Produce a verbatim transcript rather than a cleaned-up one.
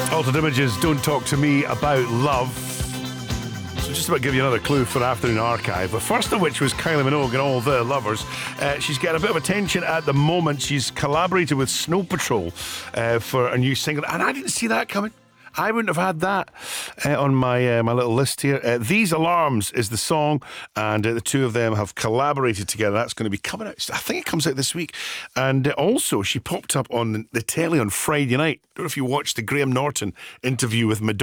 Altered Images, Don't Talk to Me About Love. So just about give you another clue for Afternoon Archive. But first of which was Kylie Minogue and All the Lovers. Uh, she's getting a bit of attention at the moment. She's collaborated with Snow Patrol uh, for a new single, and I didn't see that coming. I wouldn't have had that uh, on my uh, my little list here. Uh, These Alarms is the song, and uh, the two of them have collaborated together. That's going to be coming out. I think it comes out this week. And uh, also, she popped up on the telly on Friday night. I don't know if you watched the Graham Norton interview with Madonna.